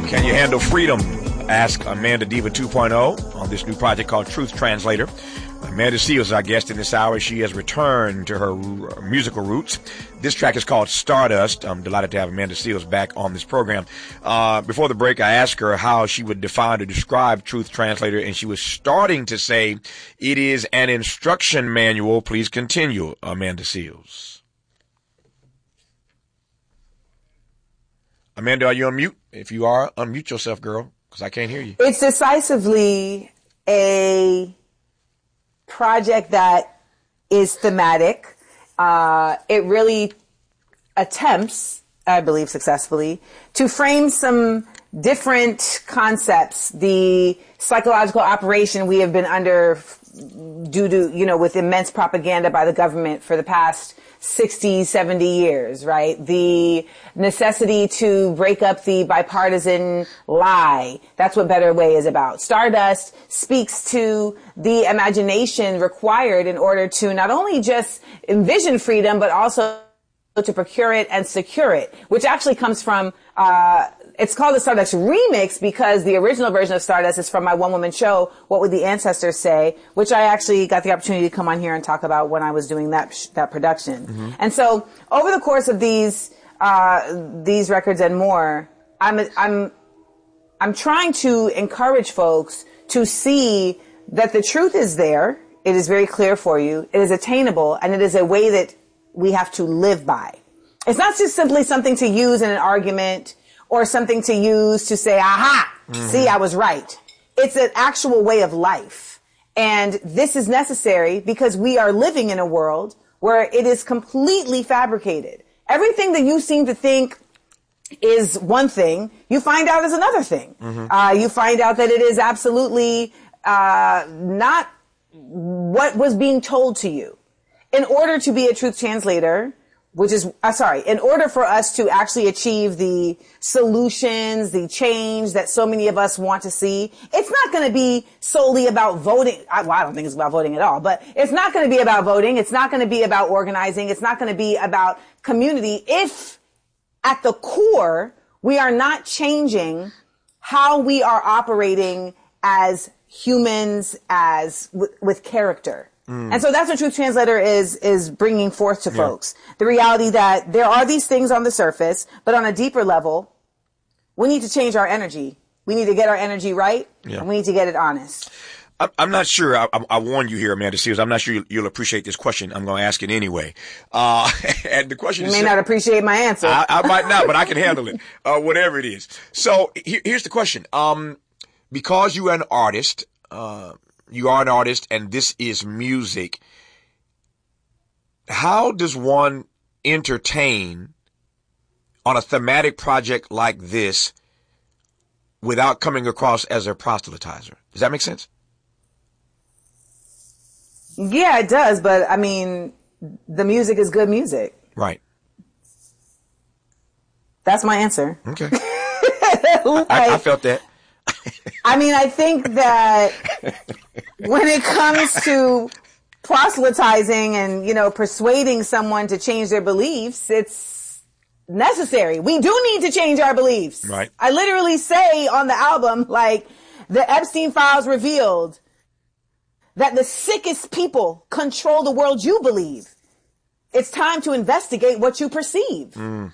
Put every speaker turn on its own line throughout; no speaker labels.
Can you handle freedom? Ask Amanda Diva 2.0 on this new project called Truth Translator. Amanda Seales is our guest in this hour. She has returned to her musical roots. This track is called Stardust. I'm delighted to have Amanda Seales back on this program. Before the break, I asked her how she would define or describe Truth Translator, and she was starting to say it is an instruction manual. Please continue, Amanda Seales. Amanda, are you on mute? If you are, unmute yourself, girl, because I can't hear you.
It's decisively a project that is thematic. It really attempts, I believe successfully, to frame some different concepts. The psychological operation we have been under due to, with immense propaganda by the government for the past 60, 70 years, right? The necessity to break up the bipartisan lie. That's what Better Way is about. Stardust speaks to the imagination required in order to not only just envision freedom, but also to procure it and secure it, which actually comes from, it's called the Stardust Remix because the original version of Stardust is from my one-woman show, What Would the Ancestors Say?, which I actually got the opportunity to come on here and talk about when I was doing that production. Mm-hmm. And so over the course of these records and more, I'm trying to encourage folks to see that the truth is there. It is very clear for you. It is attainable, and it is a way that we have to live by. It's not just simply something to use in an argument or something to use to say, aha, see, I was right. It's an actual way of life. And this is necessary because we are living in a world where it is completely fabricated. Everything that you seem to think is one thing, you find out is another thing. You find out that it is absolutely not what was being told to you. In order to be a truth translator, in order for us to actually achieve the solutions, the change that so many of us want to see, it's not going to be solely about voting. I don't think it's about voting at all, but it's not going to be about voting. It's not going to be about organizing. It's not going to be about community if at the core we are not changing how we are operating as humans, with character. And so that's what Truth Translator is bringing forth to folks. The reality that there are these things on the surface, but on a deeper level, we need to change our energy. We need to get our energy right, and we need to get it honest.
I'm not sure. I warned you here, Amanda Seales. I'm not sure you'll appreciate this question. I'm going to ask it anyway. And the question
is... You may not appreciate my answer.
I might not, but I can handle it, whatever it is. So here's the question. Because you are an artist, and this is music. How does one entertain on a thematic project like this without coming across as a proselytizer? Does that make sense?
Yeah, it does. But I mean, the music is good music.
Right.
That's my answer.
Okay. I felt that.
I mean, I think that when it comes to proselytizing and, persuading someone to change their beliefs, it's necessary. We do need to change our beliefs.
Right.
I literally say on the album, the Epstein files revealed that the sickest people control the world you believe. It's time to investigate what you perceive.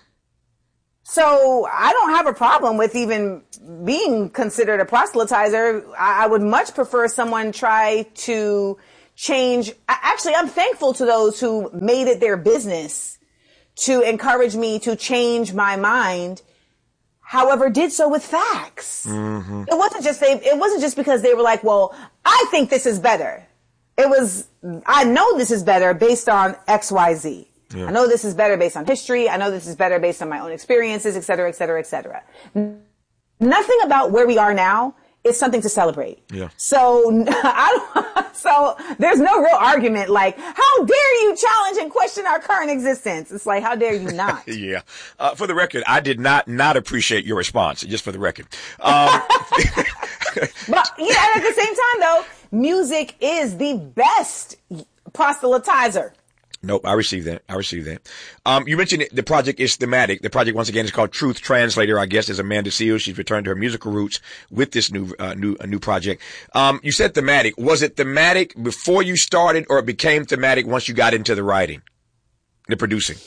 So I don't have a problem with even being considered a proselytizer. I would much prefer someone try to change. Actually, I'm thankful to those who made it their business to encourage me to change my mind. However, did so with facts. It wasn't just because they were like, well, I think this is better. It was, I know this is better based on X, Y, Z. Yeah. I know this is better based on history. I know this is better based on my own experiences, et cetera, et cetera, et cetera. Nothing about where we are now is something to celebrate. Yeah. So there's no real argument like, how dare you challenge and question our current existence? It's like, how dare you not?
Yeah. For the record, I did not appreciate your response, just for the record.
But yeah, and at the same time though, music is the best proselytizer.
Nope, I received that. You mentioned the project is thematic. The project, once again, is called Truth Translator. I guess is Amanda Seales. She's returned to her musical roots with this new project. You said thematic. Was it thematic before you started, or it became thematic once you got into the writing, the producing?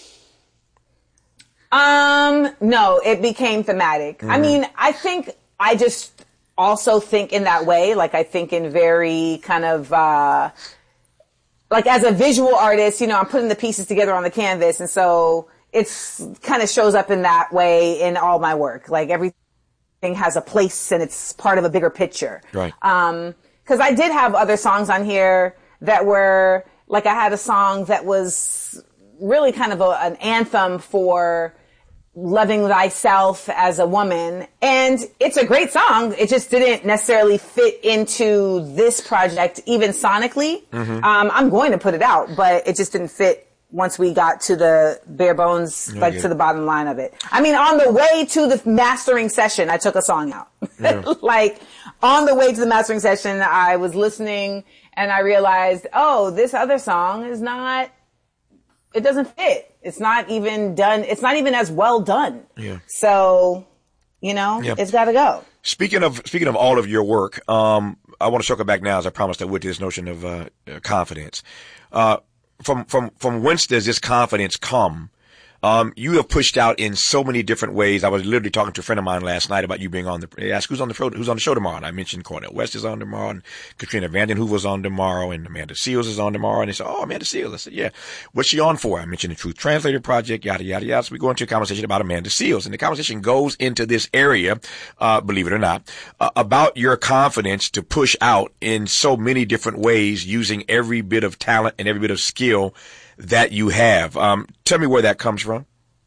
No, it became thematic. I mean, I think I just also think in that way. Like, I think in very kind of, like as a visual artist, I'm putting the pieces together on the canvas. And so it's kind of shows up in that way in all my work. Like everything has a place and it's part of a bigger picture.
Right.
'Cause I did have other songs on here that were like, I had a song that was really kind of an anthem for loving thyself as a woman. And it's a great song. It just didn't necessarily fit into this project, even sonically. I'm going to put it out, but it just didn't fit once we got to the bare bones, to the bottom line of it. I mean, on the way to the mastering session, I took a song out. Yeah. Like on the way to the mastering session, I was listening and I realized, oh, this other song is not, it doesn't fit. It's not even done. It's not even as well done. Yeah. So, it's got to go. Speaking
of all of your work, I want to circle back now, as I promised I would, to this notion of confidence. From whence does this confidence come? You have pushed out in so many different ways. I was literally talking to a friend of mine last night about you being on they asked who's on the show tomorrow. And I mentioned Cornel West is on tomorrow, and Katrina Vanden Heuvel's on tomorrow, and Amanda Seales is on tomorrow. And they said, oh, Amanda Seales. I said, yeah. What's she on for? I mentioned the Truth Translator Project, yada, yada, yada. So we go into a conversation about Amanda Seales. And the conversation goes into this area, believe it or not, about your confidence to push out in so many different ways using every bit of talent and every bit of skill that you have. Tell me where that comes from.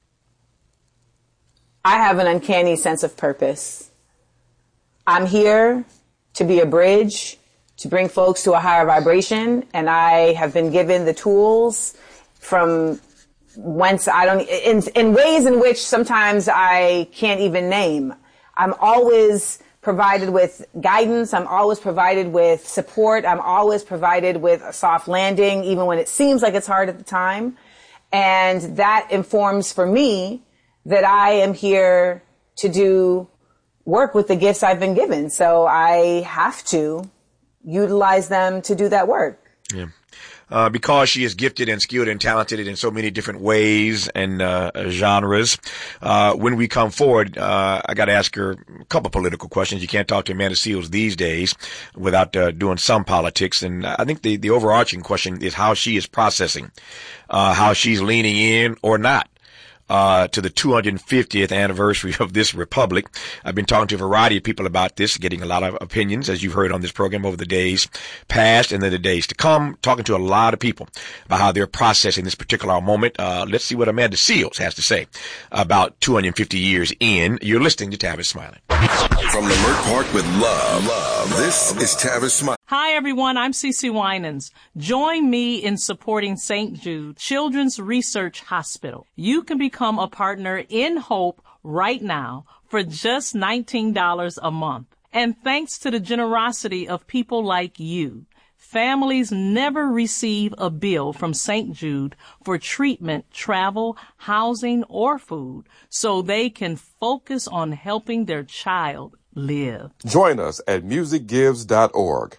I have an uncanny sense of purpose. I'm here to be a bridge, to bring folks to a higher vibration, and I have been given the tools from whence in ways in which sometimes I can't even name. I'm always provided with guidance. I'm always provided with support. I'm always provided with a soft landing, even when it seems like it's hard at the time. And that informs for me that I am here to do work with the gifts I've been given. So I have to utilize them to do that work.
Yeah. Because she is gifted and skilled and talented in so many different ways and genres. When we come forward, I got to ask her a couple political questions. You can't talk to Amanda Seales these days without doing some politics. And I think the overarching question is how she is processing, how she's leaning in or not. To the 250th anniversary of this republic. I've been talking to a variety of people about this, getting a lot of opinions, as you've heard on this program over the days past and then the days to come, talking to a lot of people about how they're processing this particular moment. Let's see what Amanda Seales has to say about 250 years in. You're listening to Tavis Smiley.
From Leimert Park with love, this is Tavis Smiley.
Hi, everyone. I'm CeCe Winans. Join me in supporting St. Jude Children's Research Hospital. You can become a partner in Hope right now for just $19 a month. And thanks to the generosity of people like you, families never receive a bill from St. Jude for treatment, travel, housing, or food, so they can focus on helping their child live.
Join us at musicgives.org.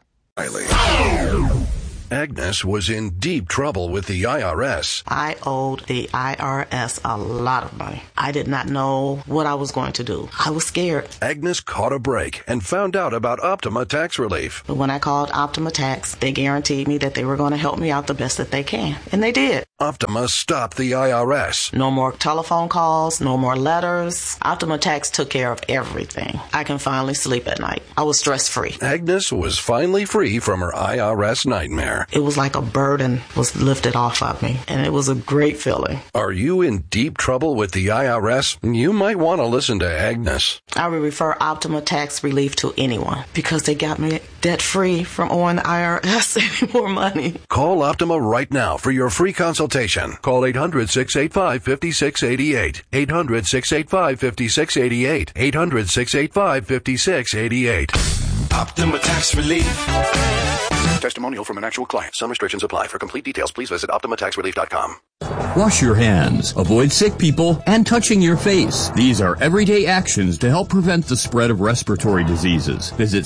Agnes was in deep trouble with the IRS.
I owed the IRS a lot of money. I did not know what I was going to do. I was scared.
Agnes caught a break and found out about Optima Tax Relief.
But when I called Optima Tax, they guaranteed me that they were going to help me out the best that they can. And they did.
Optima stopped the IRS.
No more telephone calls, no more letters. Optima Tax took care of everything. I can finally sleep at night. I was stress-free.
Agnes was finally free from her IRS nightmare.
It was like a burden was lifted off of me, and it was a great feeling.
Are you in deep trouble with the IRS? You might want to listen to Agnes.
I would refer Optima Tax Relief to anyone because they got me debt-free from owing the IRS any more money.
Call Optima right now for your free consultation. Call 800-685-5688. 800-685-5688. 800-685-5688.
Optima Tax Relief.
testimonial from an actual client.
Some restrictions apply. For complete details, please visit OptimaTaxRelief.com.
Wash your hands, avoid sick people, and touching your face. These are everyday actions to help prevent the spread of respiratory diseases. Visit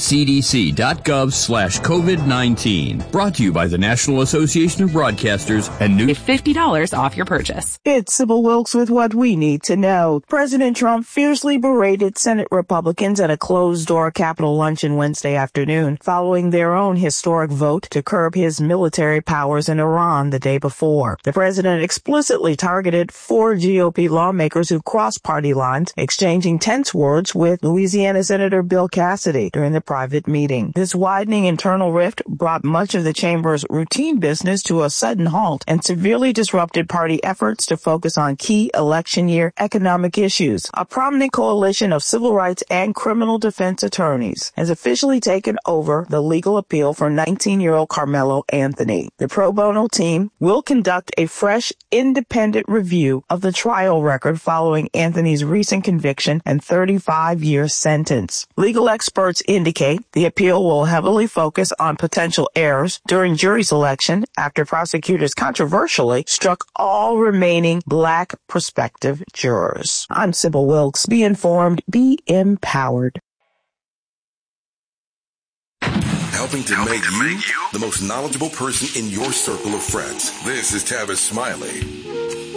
cdc.gov/COVID-19. Brought to you by the National Association of Broadcasters and News.
$50 off your purchase.
It's Sybil Wilkes with what we need to know. President Trump fiercely berated Senate Republicans at a closed-door Capitol luncheon Wednesday afternoon, following their own historic vote to curb his military powers in Iran the day before. The president explicitly targeted 4 GOP lawmakers who crossed party lines, exchanging tense words with Louisiana Senator Bill Cassidy during the private meeting. This widening internal rift brought much of the chamber's routine business to a sudden halt and severely disrupted party efforts to focus on key election year economic issues. A prominent coalition of civil rights and criminal defense attorneys has officially taken over the legal appeal for 19-year-old Carmelo Anthony. The pro bono team will conduct a fresh, independent review of the trial record following Anthony's recent conviction and 35-year sentence. Legal experts indicate the appeal will heavily focus on potential errors during jury selection after prosecutors controversially struck all remaining black prospective jurors. I'm Sybil Wilkes. Be informed, be empowered.
Helping to make you the most knowledgeable person in your circle of friends. This is Tavis Smiley.